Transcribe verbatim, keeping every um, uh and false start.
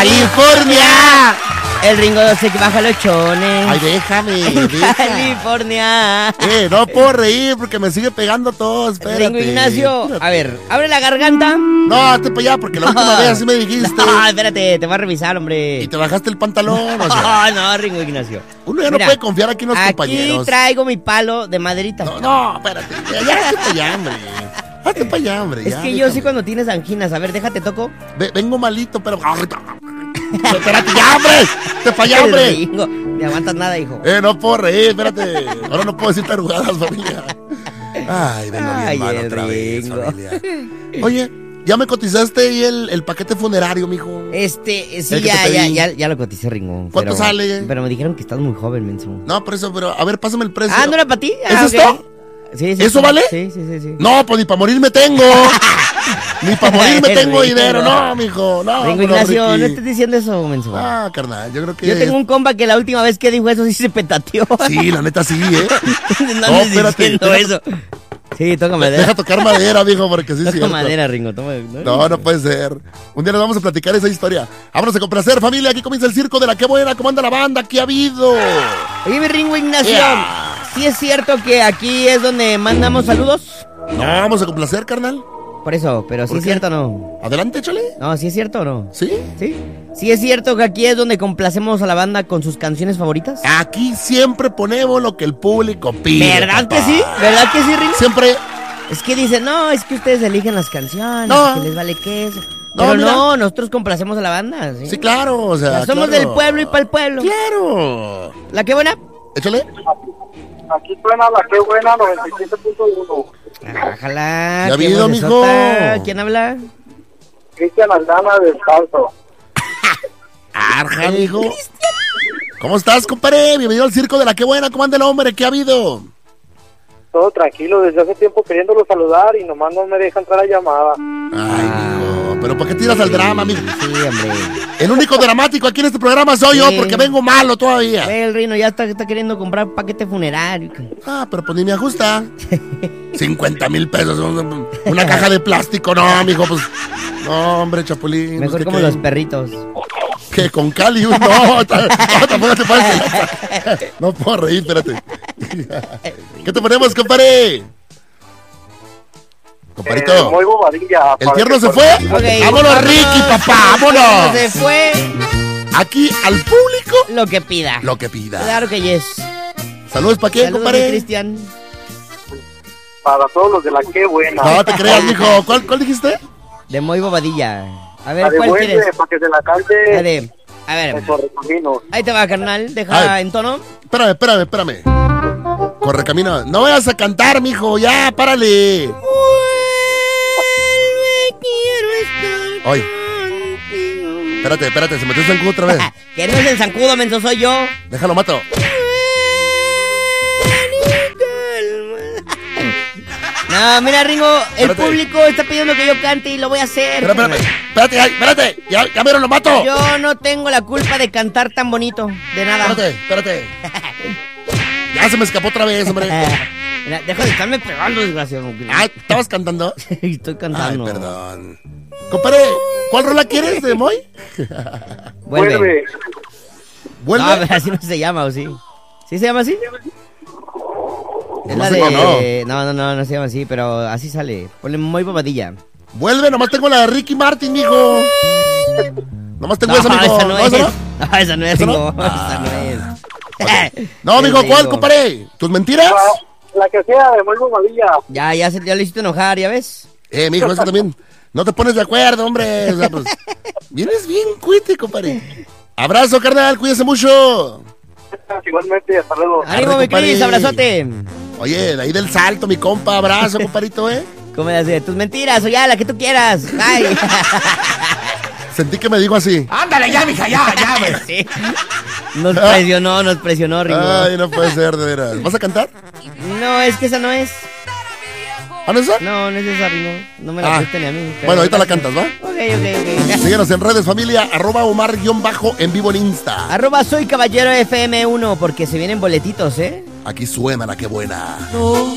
California. El Ringo se baja los chones. Ay, déjame, deja. California. Eh, no puedo reír porque me sigue pegando todo, espérate. Ringo Ignacio, Espérate. a ver, abre la garganta. No, hazte para allá porque la última vez así me dijiste. No, espérate, te voy a revisar, hombre. Y te bajaste el pantalón, o sea. No, no, Ringo Ignacio. Uno ya Mira, no puede confiar aquí en los aquí compañeros. Aquí traigo mi palo de maderita. No, no, espérate. Ya, ya, hazte para allá, hombre. Hazte para allá, hombre. Es ya, que yo déjame. sí cuando tienes anginas. A ver, déjate toco. Ve- vengo malito, pero... Espérate, ya, hombre. Te para allá, hombre. Ringo, no aguantas nada, hijo. Eh, no puedo reír, espérate. Ahora no puedo decir tarugadas, familia. Ay, vengo bien Ay, mal el otra vez, Ringo. familia. Oye, ¿ya me cotizaste ahí el, el paquete funerario, mijo? Este, sí, El que ya, te ya, pedí. ya, ya lo coticé, Ringo. ¿Cuánto pero- sale? Pero me dijeron que estás muy joven, menso. No, por eso, pero a ver, pásame el precio. Ah, ¿no era para ti? ¿Es Ah, esto? ok. Sí, sí. ¿Eso sí. vale? Sí, sí, sí, sí. No, pues ni para morir me tengo. Ni para morir me tengo Ringo. dinero, no, mijo. No, Ringo pero, Ignacio, Ricky. no estés diciendo eso, menso. Ah, carnal, yo creo que... Yo tengo un compa que la última vez que dijo eso sí se petateó. Sí, la neta sí, ¿eh? no No, andes espérate, diciendo deja- eso. Sí, toca madera. Deja tocar madera, mijo, porque sí es Toca cierto. madera, Ringo. Toma, No, no puede ser. Un día nos vamos a platicar esa historia. Vámonos a complacer, familia. Aquí comienza el circo de la que buena. ¿Cómo anda la banda? ¿Qué ha habido? Oye, mi Ringo Ignacio, Yeah. ¿sí es cierto que aquí es donde mandamos saludos? No, vamos a complacer, carnal. Por eso, pero ¿sí ¿Por es qué? cierto o no? Adelante, échale. No, ¿sí es cierto o no? ¿Sí? ¿Sí? ¿Sí es cierto que aquí es donde complacemos a la banda con sus canciones favoritas? Aquí siempre ponemos lo que el público pide. ¿Verdad papá. que sí? ¿Verdad que sí, Ringo? Siempre. Es que dicen, no, es que ustedes eligen las canciones, No. que les vale queso. No, Pero mira. no, nosotros complacemos a la banda, ¿sí? Sí, claro, o sea. Ya somos claro. del pueblo y para el pueblo. Claro. ¿La que buena? Échale. Aquí suena la que buena noventa y siete punto uno. Ojalá. ¿Ya ha qué habido, vocesota. mijo? ¿Quién habla? Cristian Aldana Descalzo. Arja, mijo. ¿Cómo estás, compadre? Bienvenido al circo de la que buena. ¿Cómo anda el hombre? ¿Qué ha habido? Todo tranquilo, desde hace tiempo queriéndolo saludar y nomás no me deja entrar la llamada. Ay, mijo. ¿Pero por qué tiras al drama, mijo? Sí, hombre. El único dramático aquí en este programa soy yo Sí. porque vengo malo todavía. El Rino ya está, está queriendo comprar paquete funerario. Ah, pero pues ni me ajusta. cincuenta mil pesos, una, una caja de plástico. No, mijo, pues. No, hombre, Chapulín. Mejor ¿qué como qué? los perritos. ¿Qué? ¿Con Calius? No, ta- no, tampoco te pases. No puedo reír, espérate. ¿Qué te ponemos, compadre? Comparito. Eh, muy bobadilla. ¿El para tierno que se por- fue? Ok, Vámonos, Ricky, papá, vámonos. Se fue Aquí al público lo que pida. lo que pida. Claro que yes. Saludos para quién, Saludos, mi compadre. Cristian. Para todos los de la que buena. No te creas, mijo. ¿Cuál, cuál dijiste? De Muy Bobadilla. A La ver, de ¿cuál Buende, quieres? para que se la La cante de... A ver, en Correcaminos. ahí te va, carnal. A Deja ver. en tono. Espérame, espérame, espérame. Corre camino. No vayas a cantar, mijo. Ya, párale. Ay. Espérate, espérate. Se metió el zancudo otra vez. Que no es el zancudo, menso, soy yo. Déjalo, mato. No, mira, Ringo, el Espérate. público está pidiendo que yo cante y lo voy a hacer. Espérate, espérate. Espérate, ay, espérate. Ya, ya vieron, lo mato. Yo no tengo la culpa de cantar tan bonito, de nada. Espérate, espérate. Ya se me escapó otra vez, hombre. Mira, deja de estarme pegando, desgraciado. Ay, ¿estabas cantando? Estoy Ay, cantando. perdón. Compadre, ¿cuál rola quieres de Moy? Vuelve. Vuelve. ¿Vuelve? No, pero así no se llama, ¿o sí? ¿Sí se llama así? Es No la sé de... cómo no. No, no, no, no se llama así, pero así sale. Ponle Muy Bobadilla. Vuelve, nomás tengo la de Ricky Martin, mijo. Nomás tengo No, esa, mijo. esa no es. esa no? No, esa no es, ¿Esa no? Ringo. Ah. Esa no es. Ok. No, mijo, Qué ¿cuál, rico. compadre? ¿Tus mentiras? La, la que sea de muy bobadilla. Ya, ya, se, ya le hiciste enojar, ¿ya ves? Eh, mijo, es que también no te pones de acuerdo, hombre. O sea, pues, vienes bien cuite, compadre. Abrazo, carnal, cuídese mucho. Igualmente, hasta luego. Ánimo, Arre, mi Cris, compadre. abrazote. Oye, de ahí del salto, mi compa, abrazo, compadrito, ¿eh? ¿Cómo le hace? Tus mentiras, o ya, la que tú quieras. Ay. Sentí que me dijo así. Ándale ya, mija, ya, ya, güey. Sí. Nos presionó, nos presionó, Ringo. Ay, no puede ser, de veras. ¿Vas a cantar? No, es que esa no es. ¿Ah, no es esa? No, no es esa, Ringo. No me la Ah. presté ni a mí. pero- Bueno, ahorita la cantas, ¿va? Ok, ok, ok. Síguenos en redes, familia, arroba Omar guión bajo en vivo en Insta. Arroba soy caballero F M uno porque se vienen boletitos, ¿eh? Aquí suena la que buena.